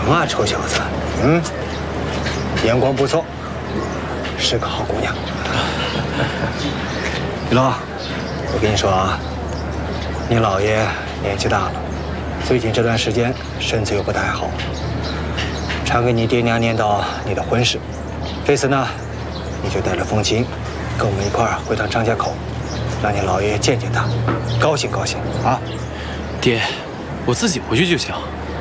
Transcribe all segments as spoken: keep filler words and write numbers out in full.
啊，臭小子，嗯，眼光不错，是个好姑娘。李龙，我跟你说啊，你姥爷年纪大了，最近这段时间身子又不太好，常给你爹娘念叨你的婚事。这次呢，你就带着凤琴，跟我们一块儿回趟张家口，让你姥爷见见他，高兴高兴啊！ 爹，我自己回去就行。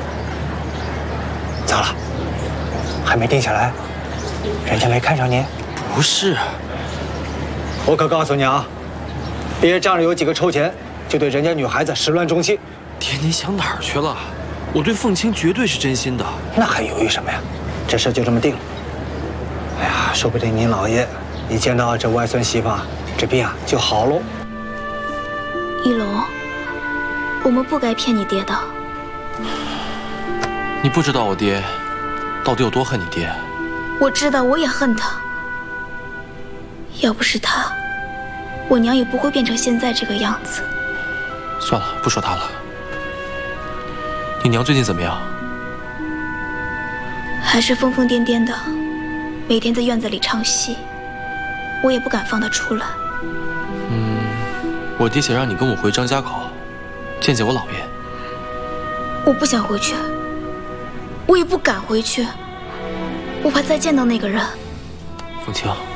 咋了？还没定下来？人家没看上你？ 不是， 我可告诉你啊，别仗着有几个臭钱，就对人家女孩子始乱终弃。 爹，您想哪儿去了？我对凤青绝对是真心的。 那还犹豫什么呀？这事就这么定了。哎呀，说不定您姥爷一见到这外孙媳妇，这病啊就好喽。 一龙，我们不该骗你爹的。 你不知道我爹到底有多恨你爹。 我知道，我也恨他。要不是他，我娘也不会变成现在这个样子。 算了，不说他了。你娘最近怎么样？ 还是疯疯癫癫的，每天在院子里唱戏，我也不敢放她出来。 嗯，我爹想让你跟我回张家口，见见我姥爷。 我不想回去，我也不敢回去，我怕再见到那个人。 凤青。